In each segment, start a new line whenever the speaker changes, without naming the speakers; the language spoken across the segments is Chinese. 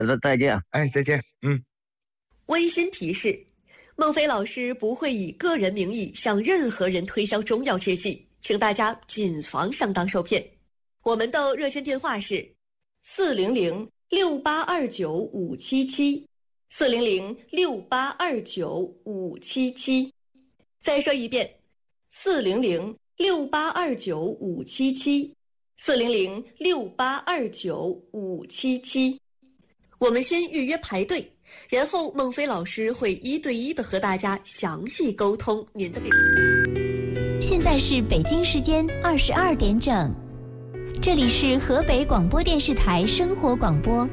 再见。
哎，再见。
温馨提示：孟非老师不会以个人名义向任何人推销中药制剂，请大家谨防上当受骗。我们的热线电话是400-6829-577，400-6829-577。再说一遍，400-6829-577，400-6829-577。我们先预约排队，然后孟非老师会1对1的和大家详细沟通您的病。
现在是北京时间22点整，这里是河北广播电视台生活广播。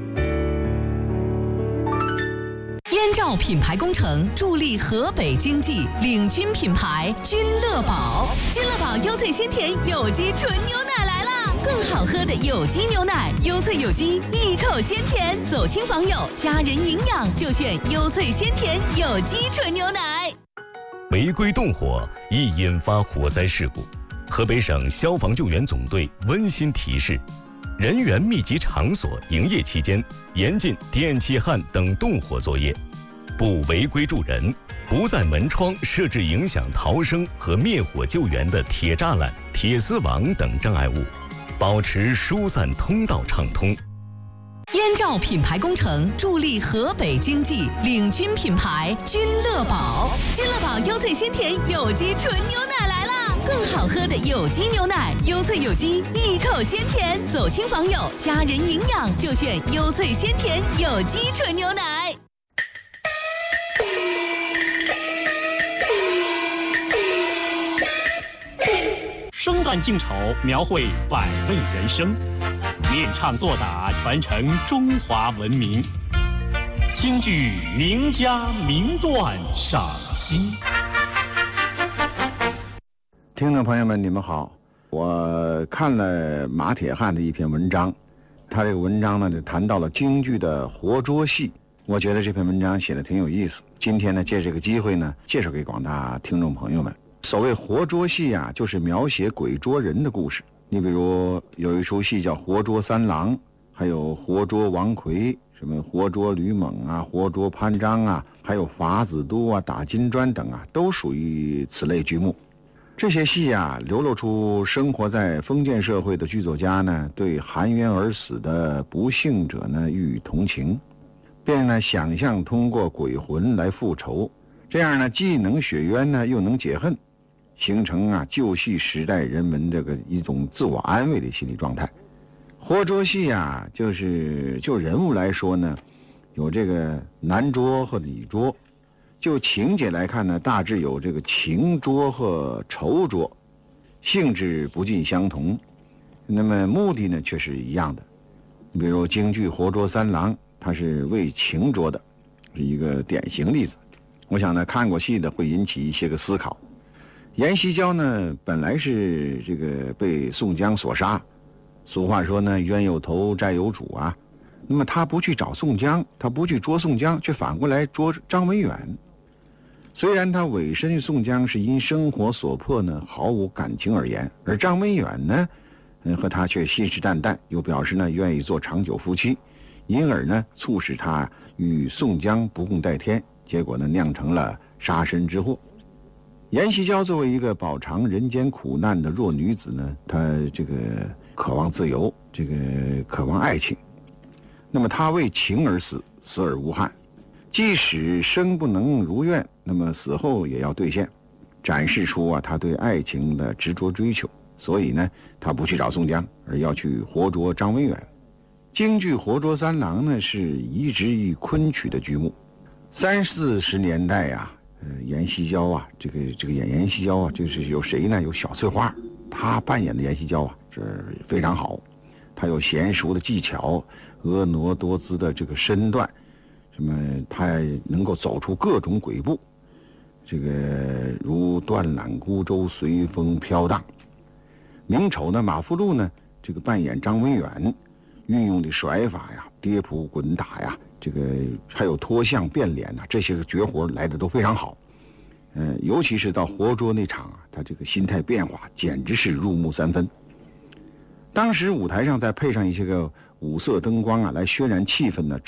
燕赵品牌工程助力河北经济，领军品牌君乐宝。君乐宝优萃鲜甜有机纯牛奶来啦！更好喝的有机牛奶，优萃有机，一口鲜甜，走亲访友，家人营养就选优萃鲜甜有机纯牛奶。
违规动火易引发火灾事故，河北省消防救援总队温馨提示：人员密集场所营业期间，严禁电气焊等动火作业，不违规助人，不在门窗设置影响逃生和灭火救援的铁栅栏、铁丝网等障碍物，保持疏散通道畅通。
燕赵品牌工程助力河北经济，领军品牌君乐宝。君乐宝优萃鲜甜有机纯牛奶来啦！更好喝的有机牛奶，优萃有机，一口鲜甜，走亲访友，家人营养就选优萃鲜甜有机纯牛奶。
生旦净丑，描绘百味人生；练唱作打，传承中华文明。京剧名家名段赏析。
听众朋友们，你们好，我看了马铁汉的一篇文章，他这个文章呢就谈到了京剧的活捉戏，我觉得这篇文章写的挺有意思。今天呢，借这个机会呢，介绍给广大听众朋友们。所谓活捉戏啊，就是描写鬼捉人的故事。你比如有一出戏叫《活捉三郎》，还有《活捉王魁》，什么活捉吕蒙啊，活捉潘璋啊，还有法子都啊，打金砖等啊，都属于此类剧目。这些戏啊，流露出生活在封建社会的剧作家呢，对含冤而死的不幸者呢予以同情，便呢想象通过鬼魂来复仇，这样呢既能雪冤呢，又能解恨，形成啊旧戏时代人们这个一种自我安慰的心理状态。活捉戏啊，就人物来说呢，有这个男捉和女捉。就情节来看呢，大致有这个情捉和仇捉，性质不尽相同，那么目的呢却是一样的。比如京剧《活捉三郎》，它是为情捉的，是一个典型例子。我想呢，看过戏的会引起一些个思考。阎锡交呢，本来是这个被宋江所杀，俗话说呢，冤有头债有主啊。那么他不去找宋江，他不去捉宋江，却反过来捉张文远。虽然他委身于宋江是因生活所迫呢，毫无感情而言，而张文远呢，和他却信誓旦旦，又表示呢愿意做长久夫妻，因而呢促使他与宋江不共戴天，结果呢酿成了杀身之祸。阎锡交作为一个饱尝人间苦难的弱女子呢，她这个渴望自由，这个渴望爱情，那么她为情而死，死而无憾。即使生不能如愿，那么死后也要兑现，展示出啊他对爱情的执着追求。所以呢，他不去找宋江，而要去活捉张文远。京剧《活捉三郎》呢，是移植于昆曲的剧目。30-40年代呀，阎锡交啊，这个演阎锡交啊，就是有谁呢？有小翠花，他扮演的阎锡交啊，是非常好。他有娴熟的技巧，婀娜多姿的这个身段。那么他能够走出各种鬼步，这个如断缆孤舟随风飘荡。名丑呢，马福禄呢，这个扮演张文远，运用的甩法呀、跌扑滚打呀，这个还有脱相变脸呐，这些个绝活来的都非常好。尤其是到活捉那场啊，他这个心态变化简直是入木三分。当时舞台上再配上一些个五色灯光啊，来渲染气氛呢，